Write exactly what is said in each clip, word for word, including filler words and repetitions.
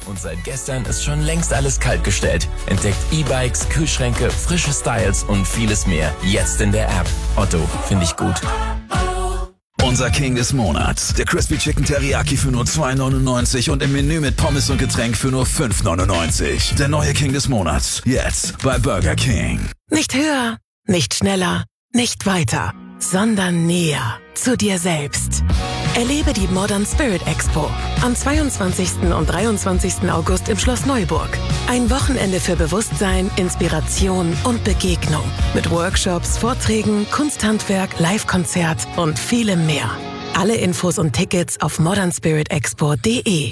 Und seit gestern ist schon längst alles kaltgestellt. Entdeckt E-Bikes, Kühlschränke, frische Styles und vieles mehr. Jetzt in der App. Otto, finde ich gut. Unser King des Monats. Der Crispy Chicken Teriyaki für nur zwei neunundneunzig und im Menü mit Pommes und Getränk für nur fünf neunundneunzig. Der neue King des Monats. Jetzt bei Burger King. Nicht höher, nicht schneller, nicht weiter, sondern näher zu dir selbst. Erlebe die Modern Spirit Expo am zweiundzwanzigsten und dreiundzwanzigsten August im Schloss Neuburg. Ein Wochenende für Bewusstsein, Inspiration und Begegnung. Mit Workshops, Vorträgen, Kunsthandwerk, Live-Konzert und vielem mehr. Alle Infos und Tickets auf modern spirit expo punkt de.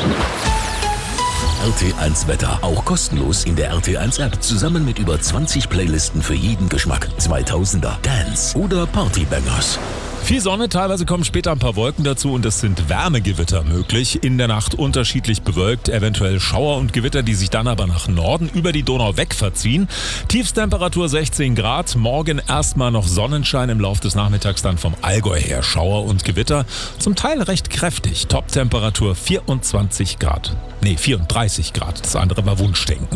R T eins Wetter, auch kostenlos in der R T eins App, zusammen mit über zwanzig Playlisten für jeden Geschmack. zweitausender, Dance oder Partybangers. Viel Sonne, teilweise kommen später ein paar Wolken dazu und es sind Wärmegewitter möglich. In der Nacht unterschiedlich bewölkt, eventuell Schauer und Gewitter, die sich dann aber nach Norden über die Donau wegverziehen. Tiefstemperatur sechzehn Grad, morgen erstmal noch Sonnenschein, im Laufe des Nachmittags dann vom Allgäu her Schauer und Gewitter. Zum Teil recht kräftig, Toptemperatur vierundzwanzig Grad. Nee, vierunddreißig Grad, das andere war Wunschdenken.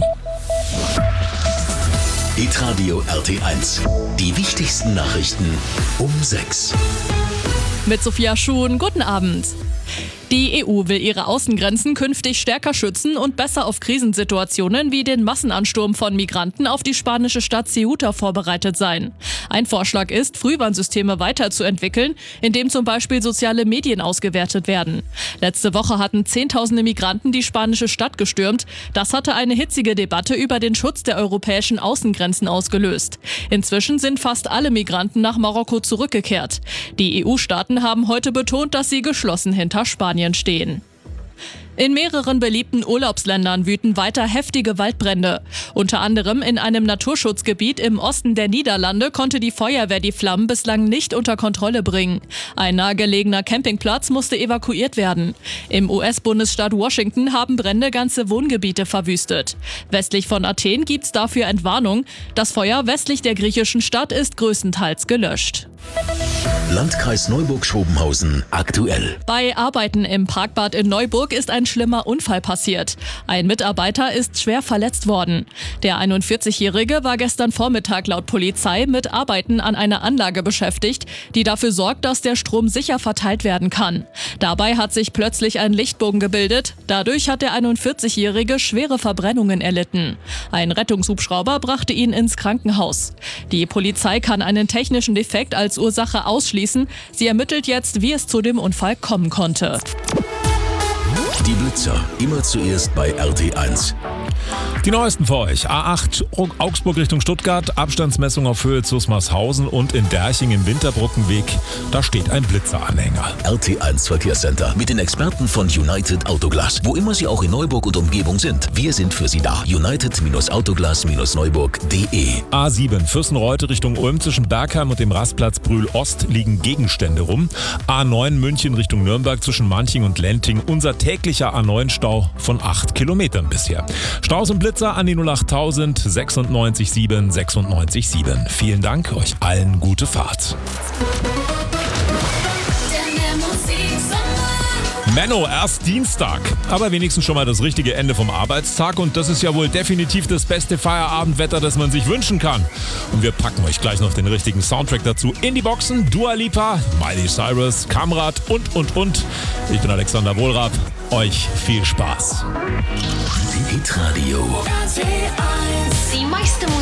Hitradio R T eins. Die wichtigsten Nachrichten um sechs. Mit Sophia Schuhn, guten Abend. Die E U will ihre Außengrenzen künftig stärker schützen und besser auf Krisensituationen wie den Massenansturm von Migranten auf die spanische Stadt Ceuta vorbereitet sein. Ein Vorschlag ist, Frühwarnsysteme weiterzuentwickeln, indem zum Beispiel soziale Medien ausgewertet werden. Letzte Woche hatten Zehntausende Migranten die spanische Stadt gestürmt. Das hatte eine hitzige Debatte über den Schutz der europäischen Außengrenzen ausgelöst. Inzwischen sind fast alle Migranten nach Marokko zurückgekehrt. Die E U-Staaten haben heute betont, dass sie geschlossen hinter Spanien stehen. In mehreren beliebten Urlaubsländern wüten weiter heftige Waldbrände. Unter anderem in einem Naturschutzgebiet im Osten der Niederlande konnte die Feuerwehr die Flammen bislang nicht unter Kontrolle bringen. Ein nahegelegener Campingplatz musste evakuiert werden. Im U S-Bundesstaat Washington haben Brände ganze Wohngebiete verwüstet. Westlich von Athen gibt's dafür Entwarnung. Das Feuer westlich der griechischen Stadt ist größtenteils gelöscht. Landkreis Neuburg-Schobenhausen aktuell. Bei Arbeiten im Parkbad in Neuburg ist ein schlimmer Unfall passiert. Ein Mitarbeiter ist schwer verletzt worden. Der einundvierzigjährige war gestern Vormittag laut Polizei mit Arbeiten an einer Anlage beschäftigt, die dafür sorgt, dass der Strom sicher verteilt werden kann. Dabei hat sich plötzlich ein Lichtbogen gebildet. Dadurch hat der einundvierzigjährige schwere Verbrennungen erlitten. Ein Rettungshubschrauber brachte ihn ins Krankenhaus. Die Polizei kann einen technischen Defekt als Ursache ausschließen. Sie ermittelt jetzt, wie es zu dem Unfall kommen konnte. Die Blitzer, immer zuerst bei R T eins. Die neuesten für euch. A acht Augsburg Richtung Stuttgart, Abstandsmessung auf Höhe Zusmarshausen und in Derching im Winterbrückenweg, da steht ein Blitzeranhänger. R T eins Verkehrscenter mit den Experten von United Autoglas. Wo immer Sie auch in Neuburg und Umgebung sind, wir sind für Sie da. United Autoglas Neuburg punkt de. A sieben Fürstenreute Richtung Ulm, zwischen Bergheim und dem Rastplatz Brühl Ost liegen Gegenstände rum. A neun München Richtung Nürnberg, zwischen Manching und Lenting, unser täglicher A neun Stau von acht Kilometern bisher. Staus und Blitzer an die null acht null null neun sechs sieben sechsundneunzig sieben. Vielen Dank, euch allen gute Fahrt. Menno, erst Dienstag, aber wenigstens schon mal das richtige Ende vom Arbeitstag und das ist ja wohl definitiv das beste Feierabendwetter, das man sich wünschen kann. Und wir packen euch gleich noch den richtigen Soundtrack dazu in die Boxen. Dua Lipa, Miley Cyrus, Kamrat und, und, und. Ich bin Alexander Wohlrab. Euch viel Spaß. Hitradio.